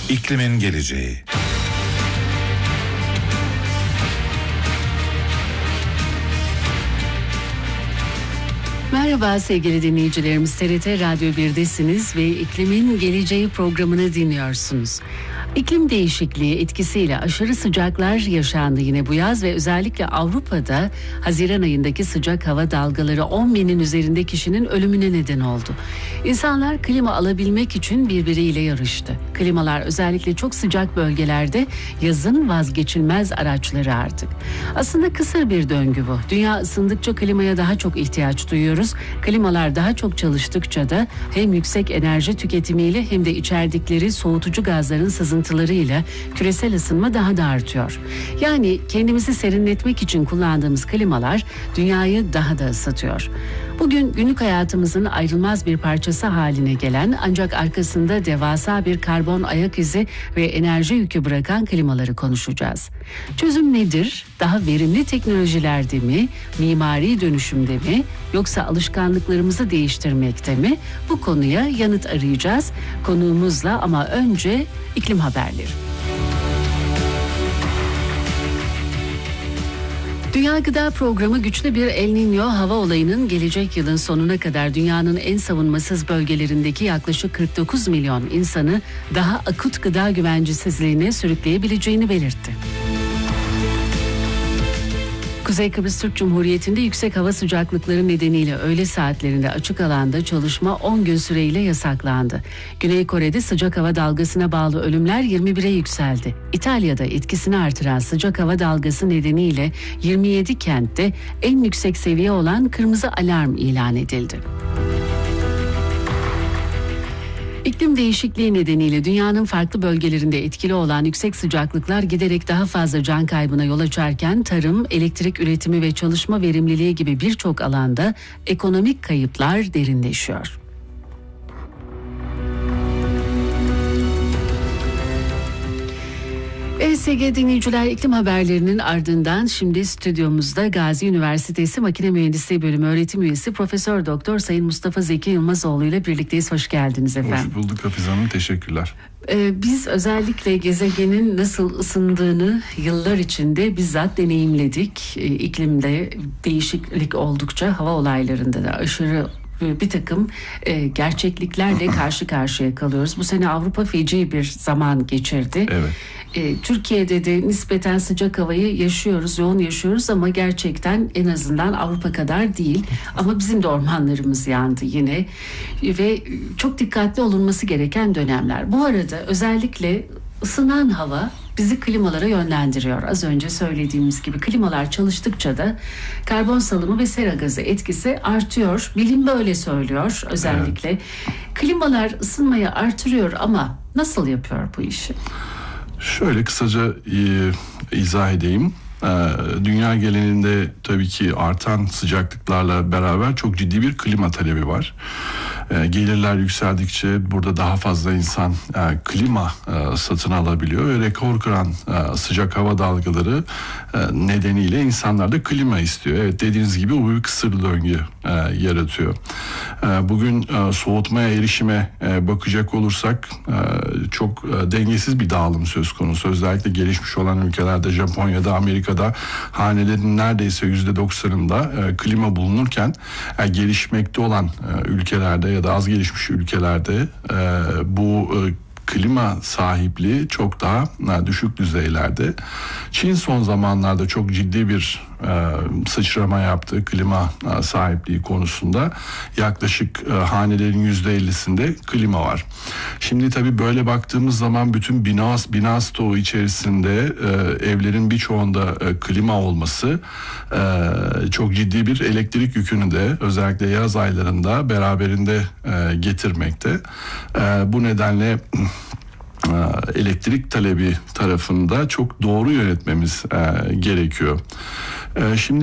İklimin geleceği. Merhaba sevgili dinleyicilerimiz, TRT Radyo 1'desiniz ve İklimin Geleceği programını dinliyorsunuz. İklim değişikliği etkisiyle aşırı sıcaklar yaşandı yine bu yaz ve özellikle Avrupa'da Haziran ayındaki sıcak hava dalgaları 10 binin üzerinde kişinin ölümüne neden oldu. İnsanlar klima alabilmek için birbiriyle yarıştı. Klimalar özellikle çok sıcak bölgelerde yazın vazgeçilmez araçları artık. Aslında kısır bir döngü bu. Dünya ısındıkça klimaya daha çok ihtiyaç duyuyoruz. Klimalar daha çok çalıştıkça da hem yüksek enerji tüketimiyle hem de içerdikleri soğutucu gazların sızıntılarıyla küresel ısınma daha da artıyor. Yani kendimizi serinletmek için kullandığımız klimalar dünyayı daha da ısıtıyor. Bugün günlük hayatımızın ayrılmaz bir parçası haline gelen ancak arkasında devasa bir karbon ayak izi ve enerji yükü bırakan klimaları konuşacağız. Çözüm nedir? Daha verimli teknolojilerde mi? Mimari dönüşümde mi? Yoksa alışkanlıklarımızı değiştirmekte mi? Bu konuya yanıt arayacağız. Konuğumuzla ama önce iklim haberleri. Dünya Gıda Programı güçlü bir El Niño hava olayının gelecek yılın sonuna kadar dünyanın en savunmasız bölgelerindeki yaklaşık 49 milyon insanı daha akut gıda güvencesizliğine sürükleyebileceğini belirtti. Kuzey Kıbrıs Türk Cumhuriyeti'nde yüksek hava sıcaklıkları nedeniyle öğle saatlerinde açık alanda çalışma 10 gün süreyle yasaklandı. Güney Kore'de sıcak hava dalgasına bağlı ölümler 21'e yükseldi. İtalya'da etkisini artıran sıcak hava dalgası nedeniyle 27 kentte en yüksek seviye olan kırmızı alarm ilan edildi. İklim değişikliği nedeniyle dünyanın farklı bölgelerinde etkili olan yüksek sıcaklıklar giderek daha fazla can kaybına yol açarken tarım, elektrik üretimi ve çalışma verimliliği gibi birçok alanda ekonomik kayıplar derinleşiyor. Evet sevgili dinleyiciler, iklim haberlerinin ardından şimdi stüdyomuzda Gazi Üniversitesi Makine Mühendisliği Bölümü öğretim üyesi Profesör Doktor Sayın Mustafa Zeki Yılmazoğlu ile birlikteyiz. Hoş geldiniz efendim. Hoş bulduk Hafize Hanım, teşekkürler. Biz özellikle gezegenin nasıl ısındığını yıllar içinde bizzat deneyimledik. İklimde değişiklik oldukça hava olaylarında da aşırı bir takım gerçekliklerle karşı karşıya kalıyoruz. Bu sene Avrupa feci bir zaman geçirdi. Evet. Türkiye'de de nispeten sıcak havayı yaşıyoruz, yoğun yaşıyoruz ama gerçekten en azından Avrupa kadar değil. Ama bizim de ormanlarımız yandı yine ve çok dikkatli olunması gereken dönemler. Bu arada özellikle ısınan hava bizi klimalara yönlendiriyor. Az önce söylediğimiz gibi klimalar çalıştıkça da karbon salımı ve sera gazı etkisi artıyor. Bilim böyle söylüyor özellikle. Evet. Klimalar ısınmayı artırıyor ama nasıl yapıyor bu işi? Şöyle kısaca izah edeyim. Dünya genelinde tabii ki artan sıcaklıklarla beraber çok ciddi bir klima talebi var. Gelirler yükseldikçe burada daha fazla insan klima satın alabiliyor ve rekor kıran sıcak hava dalgaları nedeniyle insanlar da klima istiyor. Evet, dediğiniz gibi bu bir kısır döngü yaratıyor. Bugün soğutmaya, erişime bakacak olursak çok dengesiz bir dağılım söz konusu. Özellikle gelişmiş olan ülkelerde, Japonya'da, Amerika'da hanelerin neredeyse %90'ında klima bulunurken gelişmekte olan ülkelerde ya da az gelişmiş ülkelerde bu klima sahipliği çok daha düşük düzeylerde. Çin son zamanlarda çok ciddi bir sıçrama yaptı klima sahipliği konusunda. Yaklaşık hanelerin %50'sinde klima var. Şimdi tabii böyle baktığımız zaman bütün bina stoğu içerisinde evlerin birçoğunda klima olması çok ciddi bir elektrik yükünü de özellikle yaz aylarında beraberinde getirmekte. Bu nedenle elektrik talebi tarafında çok doğru yönetmemiz gerekiyor. Şimdi